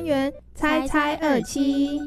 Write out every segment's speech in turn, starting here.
员猜猜27，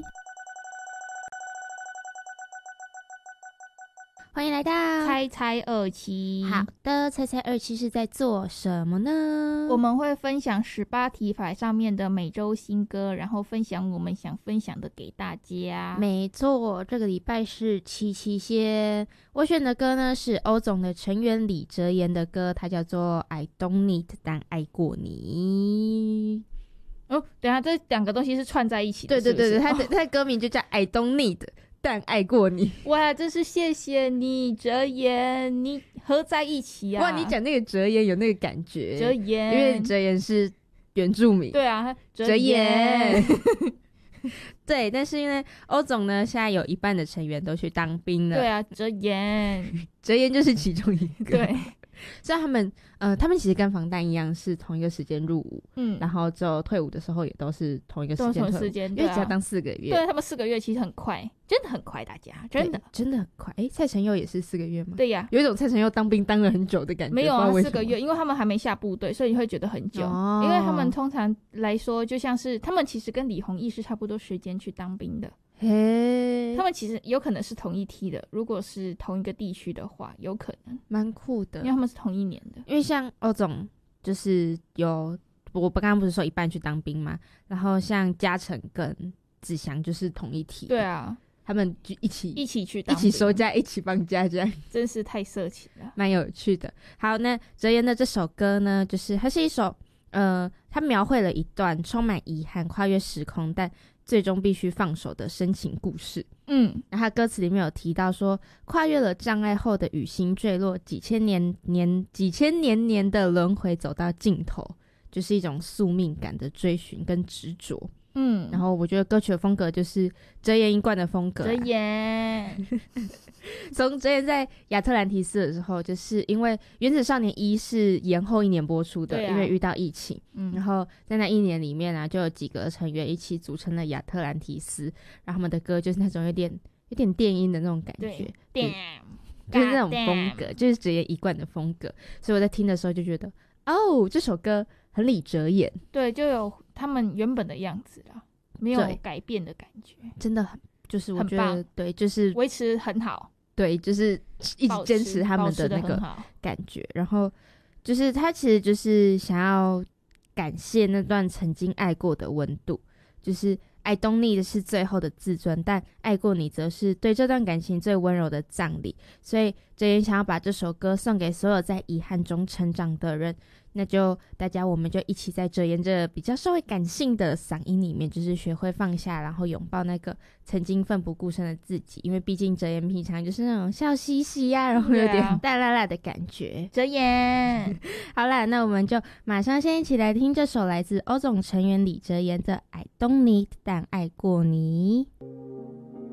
欢迎来到猜猜27。 好的，猜猜27是在做什么呢？ 我们会分享18题法上面的每周新歌，然后分享我们想分享的给大家。 没错，这个礼拜是77先。我选的歌呢是欧总的成员李哲言的歌，它叫做 I Don't Need 但爱过你。 哦，等一下，这两个东西是串在一起的。 对对对对， 是不是它的歌名就叫 I Don't Need 但爱过你。 哇，真是谢谢你哲言，你合在一起啊！ 哇，你讲那个哲言有那个感觉， 哲言， 因为哲言是原住民。 对啊， 哲言。对，但是因为欧总呢，现在有一半的成员都去当兵了。 对啊，哲言， 哲言就是其中一个。 对， 所以他们其实跟防弹一样是同一个时间入伍，然后之后退伍的时候也都是同一个时间退伍，因为只要当4个月。 对，他们4个月其实很快，真的很快，大家真的很快。蔡成佑也是4个月吗？ 对呀， 有一种蔡成佑当兵当了很久的感觉。 没有啊，4个月，因为他们还没下部队，所以你会觉得很久。因为他们通常来说，就像是他们其实跟李弘毅是差不多时间去当兵的。他们其实有可能是同一梯的，如果是同一个地区的话，有可能蛮酷的， 因为他们是同一年的。 因为像欧总就是我刚刚不是说一半去当兵嘛，然后像嘉诚跟子祥就是同一梯。 对啊， 他们就一起去当兵，一起收假，一起放假，这样真是太色情了， 蛮有趣的。好，那哲言的这首歌呢，就是它是一首它描绘了一段充满遗憾、跨越时空，但最终必须放手的深情故事。然后他歌词里面有提到说，跨越了障碍后的雨星坠落，几千年年的轮回走到尽头，就是一种宿命感的追寻跟执着。然后我觉得歌曲的风格就是哲言一贯的风格。 哲言从哲言在亚特兰提斯的时候，就是因为《原子少年1》是延后1年播出的，因为遇到疫情。然后在那1年里面啊，就有几个成员一起组成了亚特兰提斯，然后他们的歌就是那种有点电音的那种感觉，就是那种风格，就是哲言一贯的风格。所以我在听的时候就觉得，哦，这首歌很李哲言， 对，就有他们原本的样子啦，没有改变的感觉， 真的很，就是我觉得对，就是维持很好， 对，就是一直坚持他们的那个感觉。然后就是他其实就是想要感谢那段曾经爱过的温度，就是 I don't need 是最后的自尊，但爱过你则是对这段感情最温柔的葬礼。所以哲言想要把这首歌送给所有在遗憾中成长的人。那就我们就一起在哲言这比较稍微感性的嗓音里面，就是学会放下，然后拥抱那个曾经奋不顾身的自己。因为毕竟哲言平常就是那种笑嘻嘻呀，然后有点大辣辣的感觉。 哲言好啦，那我们就马上先一起来听这首来自欧总成员李哲言的 I Don't Need 但爱过你。